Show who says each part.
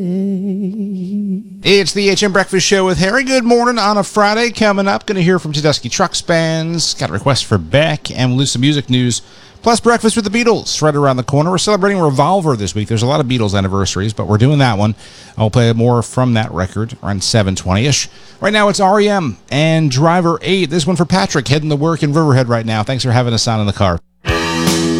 Speaker 1: It's the HM Breakfast Show with Harry. Good morning on a Friday. Coming up, going to hear from Tedeschi Trucks Bands. Got a request for Beck, and we'll do some music news. Plus breakfast with the Beatles right around the corner. We're celebrating Revolver this week. There's a lot of Beatles anniversaries, but we're doing that one. I'll play more from that record around 7:20-ish. Right now it's REM and Driver 8. This one for Patrick, heading to work in Riverhead right now. Thanks for having us on in the car.